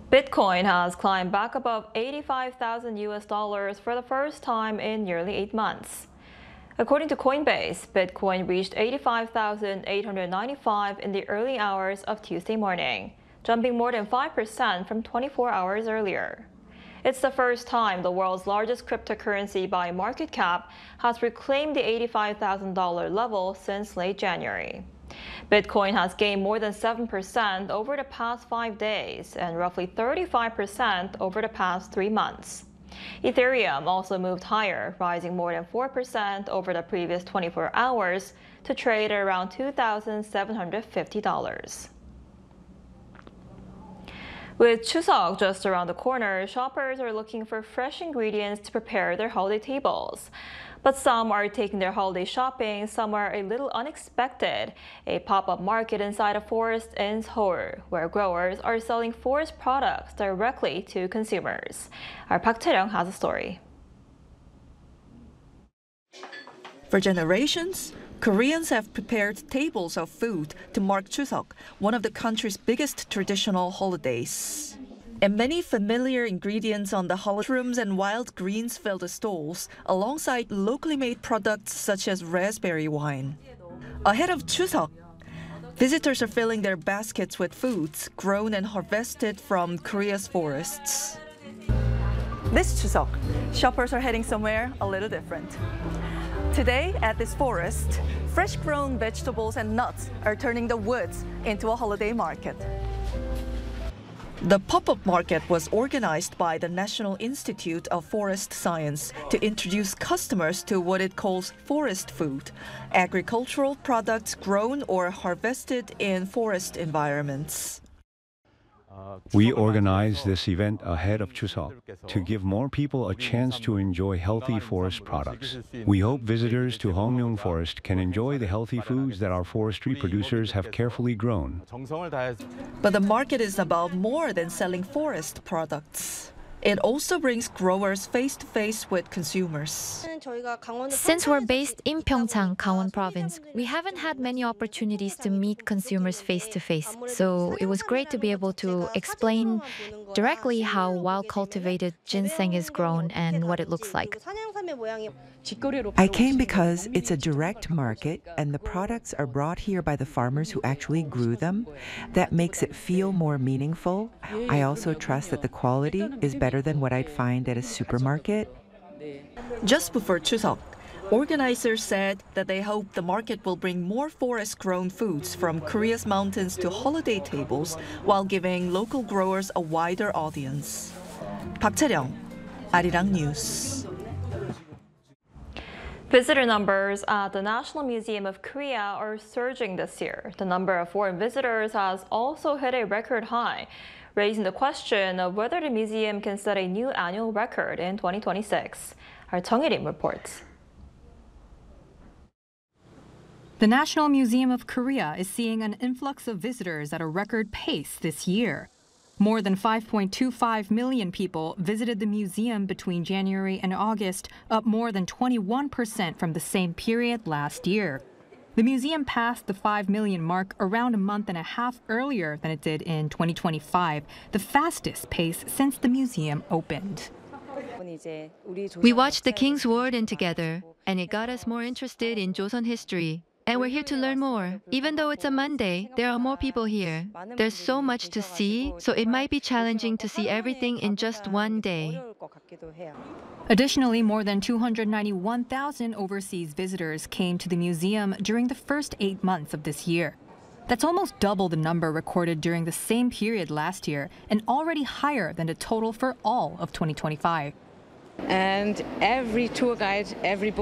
Bitcoin has climbed back above 85,000 US dollars for the first time in nearly 8 months. According to Coinbase, Bitcoin reached 85,895 in the early hours of Tuesday morning, jumping more than 5% from 24 hours earlier. It's the first time the world's largest cryptocurrency by market cap has reclaimed the $85,000 level since late January. Bitcoin has gained more than 7% over the past 5 days and roughly 35% over the past 3 months. Ethereum also moved higher, rising more than 4% over the previous 24 hours to trade at around $2,750. With Chuseok just around the corner, shoppers are looking for fresh ingredients to prepare their holiday tables. But some are taking their holiday shopping somewhere a little unexpected, a pop-up market inside a forest in Seoul, where growers are selling forest products directly to consumers. Our Park Chae-ryung has a story. For generations, Koreans have prepared tables of food to mark Chuseok, one of the country's biggest traditional holidays. And many familiar ingredients on the mushrooms and wild greens fill the stalls, alongside locally made products such as raspberry wine. Ahead of Chuseok, visitors are filling their baskets with foods grown and harvested from Korea's forests. This Chuseok, shoppers are heading somewhere a little different. Today, at this forest, fresh-grown vegetables and nuts are turning the woods into a holiday market. The pop-up market was organized by the National Institute of Forest Science to introduce customers to what it calls forest food, agricultural products grown or harvested in forest environments. We organized this event ahead of Chuseok to give more people a chance to enjoy healthy forest products. We hope visitors to Hongmyeong Forest can enjoy the healthy foods that our forestry producers have carefully grown. But the market is about more than selling forest products. It also brings growers face-to-face with consumers. Since we're based in Pyeongchang, Gangwon Province, we haven't had many opportunities to meet consumers face-to-face. So it was great to be able to explain directly how wild-cultivated ginseng is grown and what it looks like. I came because it's a direct market and the products are brought here by the farmers who actually grew them. That makes it feel more meaningful. I also trust that the quality is better than what I'd find at a supermarket. Just before Chuseok, organizers said that they hope the market will bring more forest-grown foods from Korea's mountains to holiday tables while giving local growers a wider audience. Park Chae-ryung, Arirang News. Visitor numbers at the National Museum of Korea are surging this year. The number of foreign visitors has also hit a record high, raising the question of whether the museum can set a new annual record in 2026. Our Chung Il-im reports. The National Museum of Korea is seeing an influx of visitors at a record pace this year. More than 5.25 million people visited the museum between January and August, up more than 21% from the same period last year. The museum passed the 5 million mark around a month and a half earlier than it did in 2025, the fastest pace since the museum opened. We watched the King's Warden together, and it got us more interested in Joseon history. And we're here to learn more. Even though it's a Monday, there are more people here. There's so much to see, so it might be challenging to see everything in just one day. Additionally, more than 291,000 overseas visitors came to the museum during the first 8 months of this year. That's almost double the number recorded during the same period last year, and already higher than the total for all of 2025. And every tour guide, every